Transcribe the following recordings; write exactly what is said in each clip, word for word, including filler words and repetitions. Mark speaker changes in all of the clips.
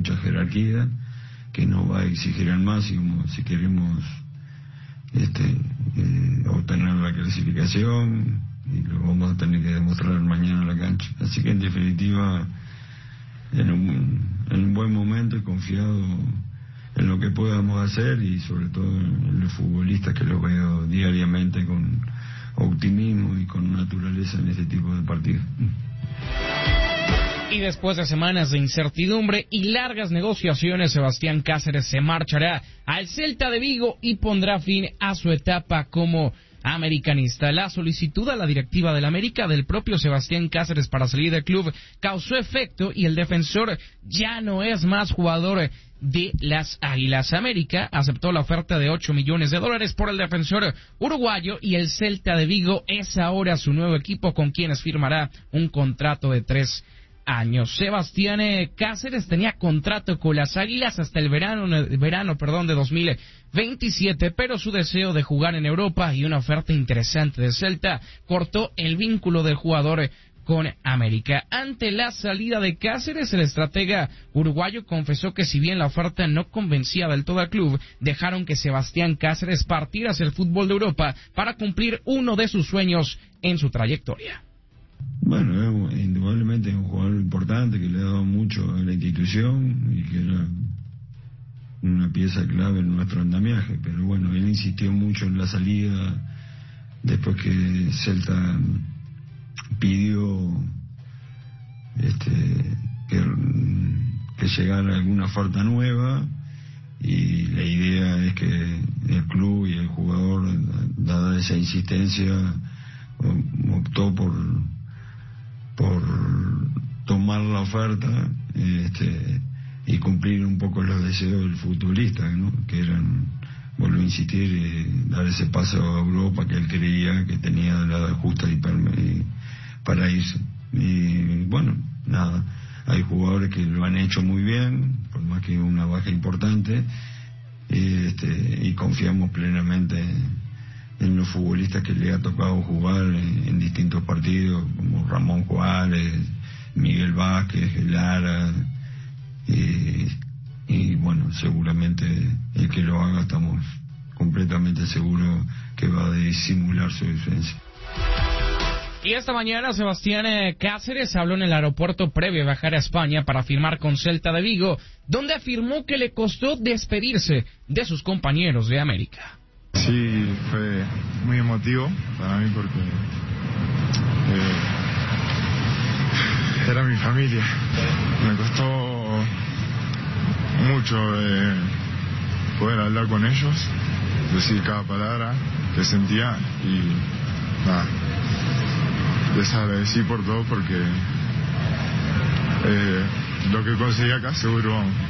Speaker 1: mucha jerarquía, que nos va a exigir al máximo si queremos este eh, obtener la clasificación, y lo vamos a tener que demostrar mañana en la cancha. Así que en definitiva, en un, en un buen momento, he confiado en lo que podamos hacer y sobre todo en los futbolistas, que los veo diariamente con optimismo y con naturaleza en este tipo de partidos.
Speaker 2: Y después de semanas de incertidumbre y largas negociaciones, Sebastián Cáceres se marchará al Celta de Vigo y pondrá fin a su etapa como americanista. La solicitud a la directiva del América del propio Sebastián Cáceres para salir del club causó efecto y el defensor ya no es más jugador de las Águilas. América aceptó la oferta de ocho millones de dólares por el defensor uruguayo y el Celta de Vigo es ahora su nuevo equipo con quienes firmará un contrato de tres años. Sebastián Cáceres tenía contrato con las Águilas hasta el verano, verano, perdón, de dos mil veintisiete, pero su deseo de jugar en Europa y una oferta interesante de Celta cortó el vínculo del jugador con América. Ante la salida de Cáceres, el estratega uruguayo confesó que si bien la oferta no convencía del todo al club, dejaron que Sebastián Cáceres partiera hacia el fútbol de Europa para cumplir uno de sus sueños en su trayectoria.
Speaker 1: Bueno, es, indudablemente es un jugador importante que le ha dado mucho a la institución y que era una pieza clave en nuestro andamiaje, pero bueno, él insistió mucho en la salida después que Celta pidió este que, que llegara alguna oferta nueva, y la idea es que el club y el jugador, dada esa insistencia, optó por por tomar la oferta este, y cumplir un poco los deseos del futbolista, ¿no? Que eran, vuelvo a insistir, eh, dar ese paso a Europa que él creía que tenía la edad justa y para, y para irse. Y bueno, nada, hay jugadores que lo han hecho muy bien, por más que una baja importante, y, este, y confiamos plenamente en los futbolistas que le ha tocado jugar en, en distintos partidos, como Ramón Juárez, Miguel Vázquez, Lara, y, y bueno, seguramente el que lo haga estamos completamente seguros que va a disimular su diferencia.
Speaker 2: Y esta mañana Sebastián Cáceres habló en el aeropuerto previo a viajar a España para firmar con Celta de Vigo, donde afirmó que le costó despedirse de sus compañeros de América.
Speaker 3: Sí, fue muy emotivo para mí porque eh, era mi familia. Me costó mucho eh, poder hablar con ellos, decir cada palabra que sentía y nada, les agradecí por todo porque eh, lo que conseguí acá seguro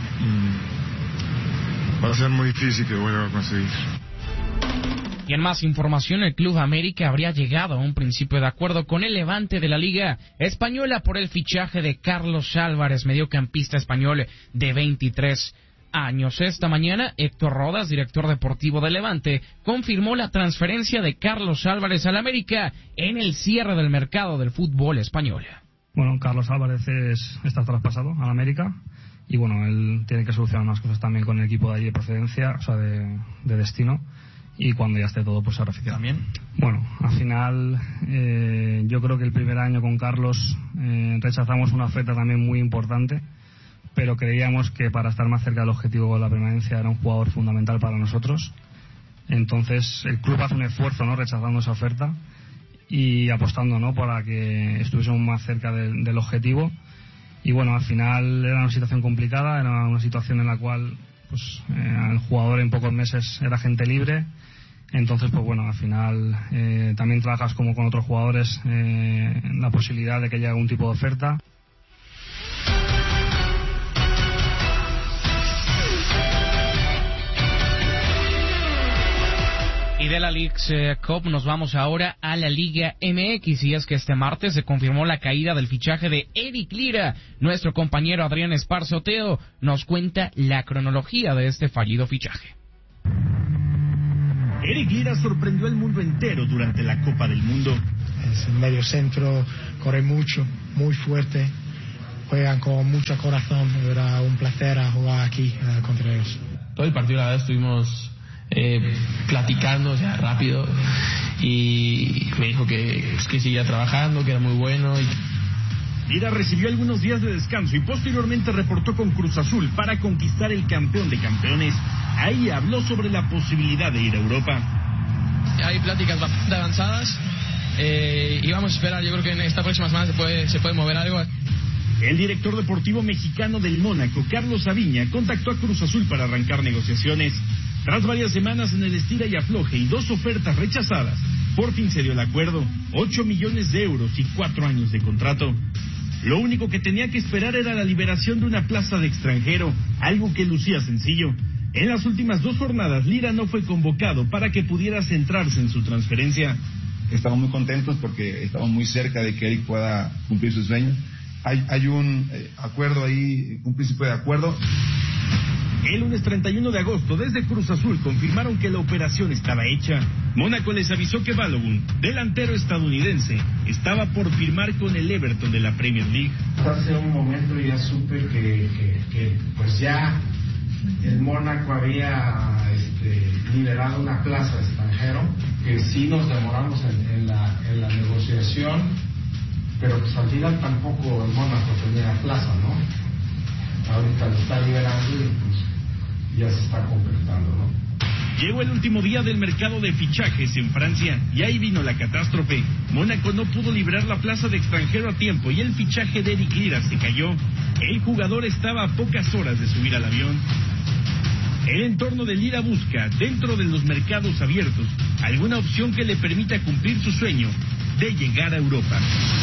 Speaker 3: mm, va a ser muy difícil que vuelva a conseguir.
Speaker 2: Y en más información, el Club América habría llegado a un principio de acuerdo con el Levante de la Liga Española por el fichaje de Carlos Álvarez, mediocampista español de veintitrés años. Esta mañana, Héctor Rodas, director deportivo de Levante, confirmó la transferencia de Carlos Álvarez al América en el cierre del mercado del fútbol español.
Speaker 4: Bueno, Carlos Álvarez es, está traspasado al América y bueno, él tiene que solucionar unas cosas también con el equipo de allí de procedencia, o sea, de, de destino. Y cuando ya esté todo, pues se refiere.
Speaker 5: ¿También?
Speaker 4: Bueno, al final, eh, yo creo que el primer año con Carlos eh, rechazamos una oferta también muy importante, pero creíamos que para estar más cerca del objetivo de la permanencia era un jugador fundamental para nosotros. Entonces, el club hace un esfuerzo, ¿no?, rechazando esa oferta y apostando, ¿no?, para que estuviésemos más cerca de, del objetivo. Y bueno, al final era una situación complicada, era una situación en la cual pues eh, el jugador en pocos meses era agente libre. Entonces, pues bueno, al final eh, también trabajas como con otros jugadores eh, en la posibilidad de que haya algún tipo de oferta.
Speaker 2: Y de la Leagues Cup nos vamos ahora a la Liga M X, y es que este martes se confirmó la caída del fichaje de Eric Lira. Nuestro compañero Adrián Esparza Oteo nos cuenta la cronología de este fallido fichaje.
Speaker 6: Eric Lira sorprendió al mundo entero durante la Copa del Mundo.
Speaker 7: Es el medio centro, corre mucho, muy fuerte,
Speaker 5: juegan con mucho corazón. Era un placer a jugar aquí uh, contra ellos.
Speaker 7: Todo el partido, la verdad, estuvimos eh, platicando, o sea, rápido, y me dijo que, pues, que seguía trabajando, que era muy bueno. Y...
Speaker 6: Lira recibió algunos días de descanso y posteriormente reportó con Cruz Azul para conquistar el campeón de campeones. Ahí habló sobre la posibilidad de ir a Europa.
Speaker 7: Hay pláticas bastante avanzadas eh, y vamos a esperar. Yo creo que en esta próxima semana se puede, se puede mover algo.
Speaker 6: El director deportivo mexicano del Mónaco, Carlos Aviña, contactó a Cruz Azul para arrancar negociaciones. Tras varias semanas en el estira y afloje y dos ofertas rechazadas, por fin se dio el acuerdo, ocho millones de euros y cuatro años de contrato. Lo único que tenía que esperar era la liberación de una plaza de extranjero, algo que lucía sencillo. En las últimas dos jornadas, Lira no fue convocado para que pudiera centrarse en su transferencia.
Speaker 8: Estamos muy contentos porque estamos muy cerca de que Eric pueda cumplir sus sueños. Hay, hay un eh, acuerdo ahí, un principio de acuerdo.
Speaker 6: El lunes treinta y uno de agosto, desde Cruz Azul, confirmaron que la operación estaba hecha. Mónaco les avisó que Balogun, delantero estadounidense, estaba por firmar con el Everton de la Premier League.
Speaker 9: Hace un momento ya supe que, que, que pues ya el Mónaco había este, liberado una plaza de extranjero, que sí nos demoramos en, en, la, en la negociación, pero pues al final tampoco el Mónaco tenía plaza, ¿no? Ahorita lo está liberando y pues ya se está completando, ¿no?
Speaker 6: Llegó el último día del mercado de fichajes en Francia y ahí vino la catástrofe. Mónaco no pudo librar la plaza de extranjero a tiempo y el fichaje de Eric Lira se cayó. El jugador estaba a pocas horas de subir al avión. El entorno de Lira busca, dentro de los mercados abiertos, alguna opción que le permita cumplir su sueño de llegar a Europa.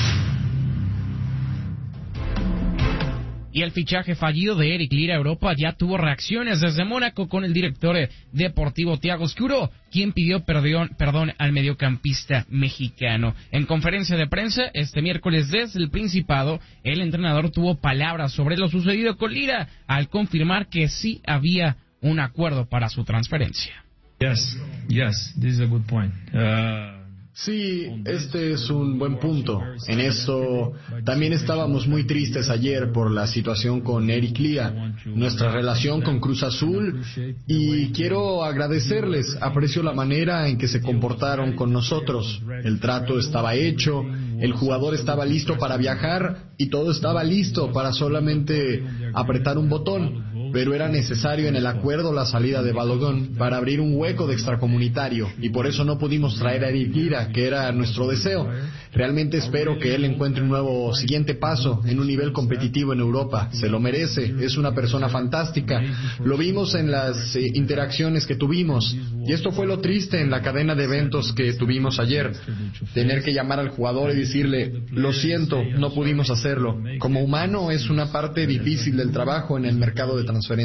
Speaker 2: Y el fichaje fallido de Eric Lira a Europa ya tuvo reacciones desde Mónaco con el director deportivo Thiago Escuro, quien pidió perdón, perdón al mediocampista mexicano. En conferencia de prensa este miércoles desde el Principado, el entrenador tuvo palabras sobre lo sucedido con Lira al confirmar que sí había un acuerdo para su transferencia.
Speaker 10: Yes, yes, this is a good point. Uh...
Speaker 11: Sí, este es un buen punto. En eso también estábamos muy tristes ayer por la situación con Eric Lira, nuestra relación con Cruz Azul, y quiero agradecerles. Aprecio la manera en que se comportaron con nosotros. El trato estaba hecho, el jugador estaba listo para viajar y todo estaba listo para solamente apretar un botón. Pero era necesario en el acuerdo la salida de Balogun para abrir un hueco de extracomunitario, y por eso no pudimos traer a Eric Lira, que era nuestro deseo. Realmente espero que él encuentre un nuevo siguiente paso en un nivel competitivo en Europa. Se lo merece, es una persona fantástica. Lo vimos en las eh, interacciones que tuvimos, y esto fue lo triste en la cadena de eventos que tuvimos ayer. Tener que llamar al jugador y decirle, lo siento, no pudimos hacerlo. Como humano es una parte difícil del trabajo en el mercado de transferencias.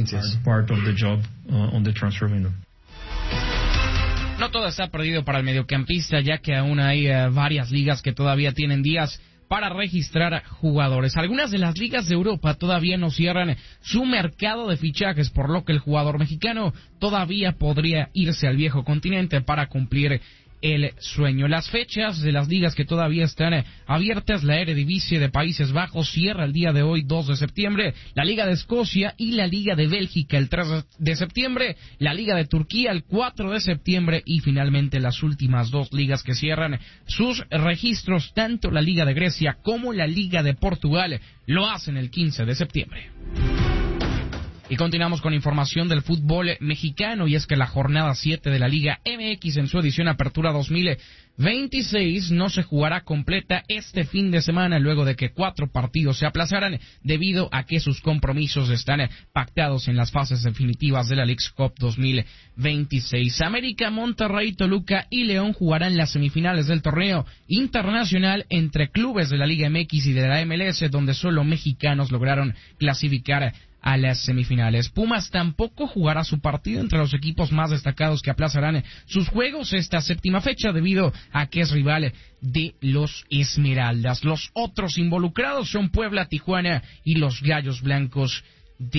Speaker 2: No todo está perdido para el mediocampista, ya que aún hay uh, varias ligas que todavía tienen días para registrar jugadores. Algunas de las ligas de Europa todavía no cierran su mercado de fichajes, por lo que el jugador mexicano todavía podría irse al viejo continente para cumplir el sueño. Las fechas de las ligas que todavía están abiertas: la Eredivisie de Países Bajos cierra el día de hoy, dos de septiembre, la Liga de Escocia y la Liga de Bélgica el tres de septiembre, la Liga de Turquía el cuatro de septiembre y finalmente las últimas dos ligas que cierran sus registros, tanto la Liga de Grecia como la Liga de Portugal, lo hacen el quince de septiembre. Y continuamos con información del fútbol mexicano, y es que la jornada siete de la Liga M X en su edición Apertura dos mil veintiséis no se jugará completa este fin de semana, luego de que cuatro partidos se aplazaran debido a que sus compromisos están pactados en las fases definitivas de la Leagues Cup dos mil veintiséis. América, Monterrey, Toluca y León jugarán las semifinales del torneo internacional entre clubes de la Liga M X y de la M L S, donde solo mexicanos lograron clasificar a las semifinales. Pumas tampoco jugará su partido entre los equipos más destacados que aplazarán sus juegos esta séptima fecha debido a que es rival de los Esmeraldas. Los otros involucrados son Puebla, Tijuana y los Gallos Blancos del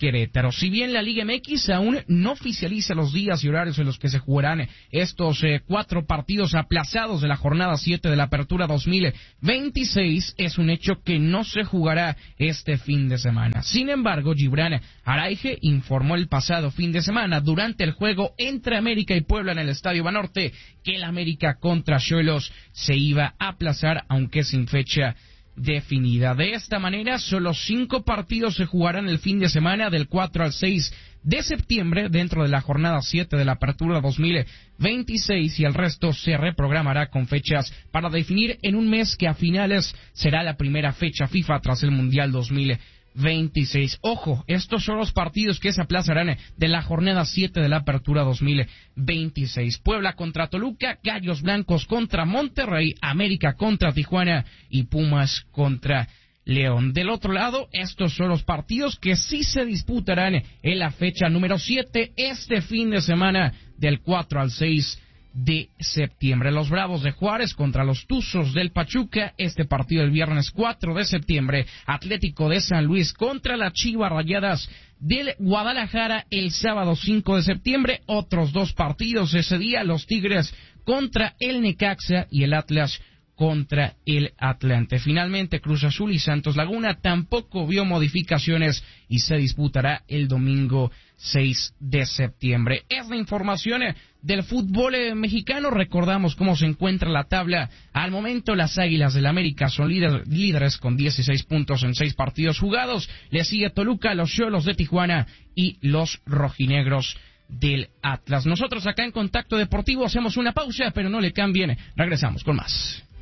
Speaker 2: Querétaro. Si bien la Liga M X aún no oficializa los días y horarios en los que se jugarán estos eh, cuatro partidos aplazados de la jornada siete de la Apertura dos mil veintiséis, es un hecho que no se jugará este fin de semana. Sin embargo, Gibran Araige informó el pasado fin de semana durante el juego entre América y Puebla en el Estadio Banorte que el América contra Xolos se iba a aplazar, aunque sin fecha definida. De esta manera, solo cinco partidos se jugarán el fin de semana del cuatro al seis de septiembre dentro de la jornada siete de la Apertura dos mil veintiséis, y el resto se reprogramará con fechas para definir en un mes, que a finales será la primera fecha FIFA tras el Mundial dos mil veintiséis. Ojo, estos son los partidos que se aplazarán de la jornada siete de la Apertura dos mil veintiséis. Puebla contra Toluca, Gallos Blancos contra Monterrey, América contra Tijuana y Pumas contra León. Del otro lado, estos son los partidos que sí se disputarán en la fecha número siete este fin de semana del cuatro al seis de septiembre. Los Bravos de Juárez contra los Tuzos del Pachuca, este partido el viernes cuatro de septiembre. Atlético de San Luis contra las Chivas Rayadas del Guadalajara el sábado cinco de septiembre. Otros dos partidos ese día, los Tigres contra el Necaxa y el Atlas contra el Atlante. Finalmente, Cruz Azul y Santos Laguna tampoco vio modificaciones y se disputará el domingo seis de septiembre. Es la información del fútbol mexicano. Recordamos cómo se encuentra la tabla. Al momento, las Águilas del América son líder, líderes con dieciséis puntos en seis partidos jugados. Le sigue Toluca, los Xolos de Tijuana y los Rojinegros del Atlas. Nosotros acá en Contacto Deportivo hacemos una pausa, pero no le cambien. Regresamos con más.